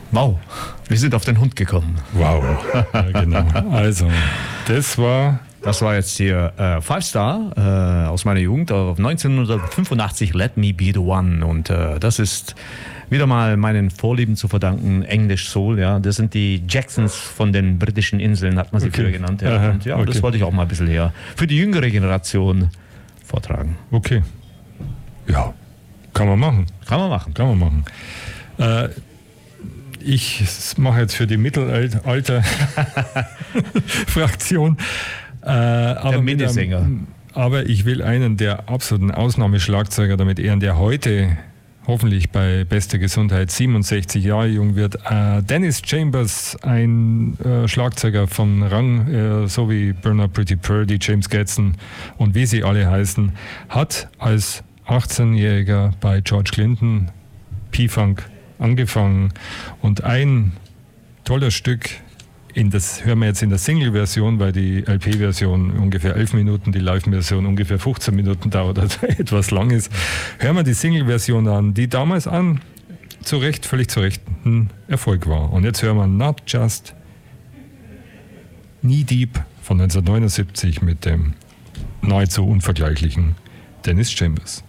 Wow, wir sind auf den Hund gekommen. Wow, ja, genau. Also, das war jetzt hier 5 Star aus meiner Jugend, 1985, Let Me Be The One. Und das ist wieder mal meinen Vorlieben zu verdanken, English Soul. Ja, das sind die Jacksons von den britischen Inseln, hat man sie früher genannt. Ja. Aha, Und ja, das wollte ich auch mal ein bisschen hier für die jüngere Generation vortragen. okay. Ja, kann man machen. Kann man machen. Ich mache jetzt für die Mittelalter-Fraktion. Der Minnesänger. Aber ich will einen der absoluten Ausnahmeschlagzeuger damit ehren, der heute hoffentlich bei bester Gesundheit 67 Jahre jung wird. Dennis Chambers, ein Schlagzeuger von Rang, so wie Bernard Pretty Purdy, James Gadson und wie sie alle heißen, hat als 18-Jähriger bei George Clinton P-Funk angefangen und ein toller Stück, das hören wir jetzt in der Single-Version, weil die LP-Version ungefähr 11 Minuten, die Live-Version ungefähr 15 Minuten dauert, also etwas lang ist. Hören wir die Single-Version an, die damals völlig zu Recht ein Erfolg war. Und jetzt hören wir Not Just Knee Deep von 1979 mit dem nahezu unvergleichlichen Dennis Chambers.